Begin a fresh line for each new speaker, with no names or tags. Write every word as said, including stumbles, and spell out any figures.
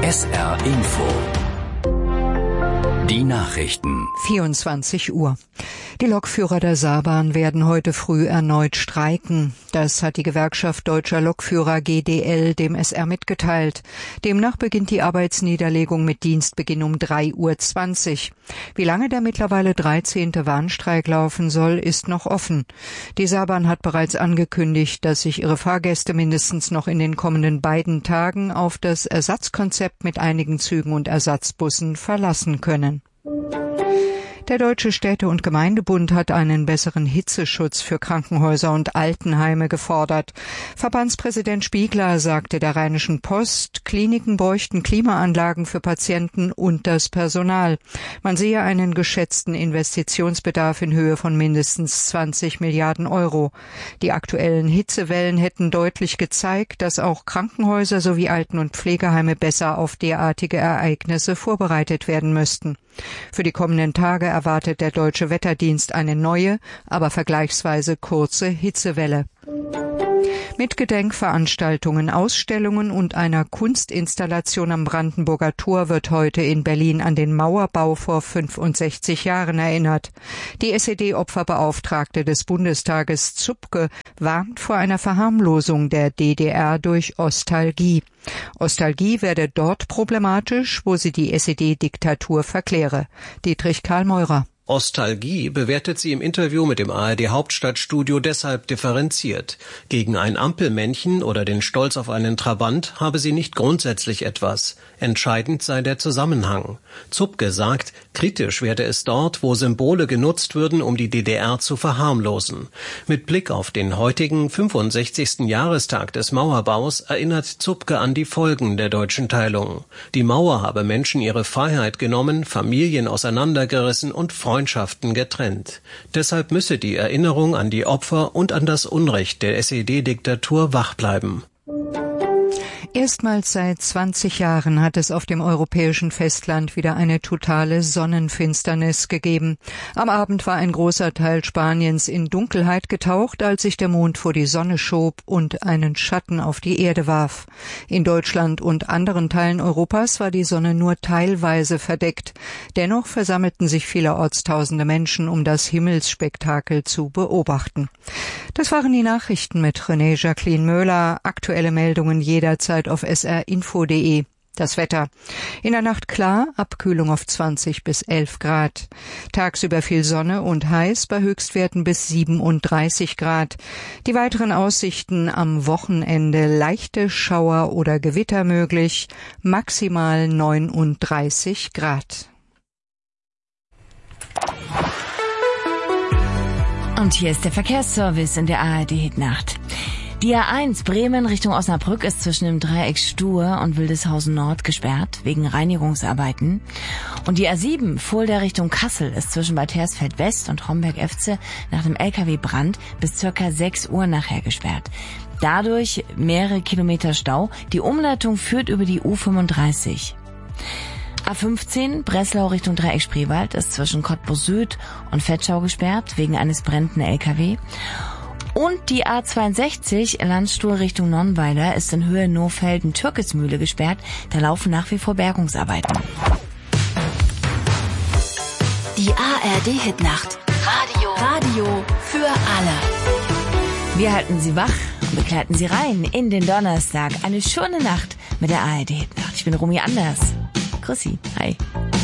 S R Info. Die Nachrichten.
vierundzwanzig Uhr. Die Lokführer der Saarbahn werden heute früh erneut streiken. Das hat die Gewerkschaft Deutscher Lokführer G D L dem S R mitgeteilt. Demnach beginnt die Arbeitsniederlegung mit Dienstbeginn um drei Uhr zwanzig. Wie lange der mittlerweile dreizehnte Warnstreik laufen soll, ist noch offen. Die Saarbahn hat bereits angekündigt, dass sich ihre Fahrgäste mindestens noch in den kommenden beiden Tagen auf das Ersatzkonzept mit einigen Zügen und Ersatzbussen verlassen können. Der Deutsche Städte- und Gemeindebund hat einen besseren Hitzeschutz für Krankenhäuser und Altenheime gefordert. Verbandspräsident Spiegler sagte der Rheinischen Post, Kliniken bräuchten Klimaanlagen für Patienten und das Personal. Man sehe einen geschätzten Investitionsbedarf in Höhe von mindestens zwanzig Milliarden Euro. Die aktuellen Hitzewellen hätten deutlich gezeigt, dass auch Krankenhäuser sowie Alten- und Pflegeheime besser auf derartige Ereignisse vorbereitet werden müssten. Für die kommenden Tage erwartet der Deutsche Wetterdienst eine neue, aber vergleichsweise kurze Hitzewelle. Mit Gedenkveranstaltungen, Ausstellungen und einer Kunstinstallation am Brandenburger Tor wird heute in Berlin an den Mauerbau vor fünfundsechzig Jahren erinnert. Die S E D-Opferbeauftragte des Bundestages Zupke warnt vor einer Verharmlosung der D D R durch Ostalgie. Ostalgie werde dort problematisch, wo sie die S E D-Diktatur verkläre. Dietrich Karl-Meurer.
Ostalgie bewertet sie im Interview mit dem A R D-Hauptstadtstudio deshalb differenziert. Gegen ein Ampelmännchen oder den Stolz auf einen Trabant habe sie nicht grundsätzlich etwas. Entscheidend sei der Zusammenhang. Zupke sagt, kritisch werde es dort, wo Symbole genutzt würden, um die D D R zu verharmlosen. Mit Blick auf den heutigen fünfundsechzigsten Jahrestag des Mauerbaus erinnert Zupke an die Folgen der deutschen Teilung. Die Mauer habe Menschen ihre Freiheit genommen, Familien auseinandergerissen und Freundschaften getrennt. Deshalb müsse die Erinnerung an die Opfer und an das Unrecht der S E D-Diktatur wach bleiben.
Erstmals seit zwanzig Jahren hat es auf dem europäischen Festland wieder eine totale Sonnenfinsternis gegeben. Am Abend war ein großer Teil Spaniens in Dunkelheit getaucht, als sich der Mond vor die Sonne schob und einen Schatten auf die Erde warf. In Deutschland und anderen Teilen Europas war die Sonne nur teilweise verdeckt. Dennoch versammelten sich vielerorts tausende Menschen, um das Himmelsspektakel zu beobachten. Das waren die Nachrichten mit René Jacqueline Möhler. Aktuelle Meldungen jederzeit auf s r info punkt d e. Das Wetter. In der Nacht klar, Abkühlung auf zwanzig bis elf Grad. Tagsüber viel Sonne und heiß bei Höchstwerten bis siebenunddreißig Grad. Die weiteren Aussichten am Wochenende: leichte Schauer oder Gewitter möglich, maximal neununddreißig Grad.
Und hier ist der Verkehrsservice in der A R D-Hitnacht. Die A eins Bremen Richtung Osnabrück ist zwischen dem Dreieck Stur und Wildeshausen Nord gesperrt, wegen Reinigungsarbeiten. Und die A sieben Fulda Richtung Kassel ist zwischen Bad Hersfeld West und Homberg-Efze nach dem L K W-Brand bis circa sechs Uhr nachher gesperrt. Dadurch mehrere Kilometer Stau. Die Umleitung führt über die U fünfunddreißig. A fünfzehn Breslau Richtung Dreieck Spreewald ist zwischen Cottbus Süd und Vetschau gesperrt, wegen eines brennenden L K W. Und die A zweiundsechzig Landstuhl Richtung Nonnweiler ist in Höhe Nohfelden-Türkismühle gesperrt. Da laufen nach wie vor Bergungsarbeiten.
Die A R D-Hitnacht. Radio. Radio für alle.
Wir halten Sie wach und begleiten Sie rein in den Donnerstag. Eine schöne Nacht mit der A R D-Hitnacht. Ich bin Romy Anders. Grüß Sie. Hi.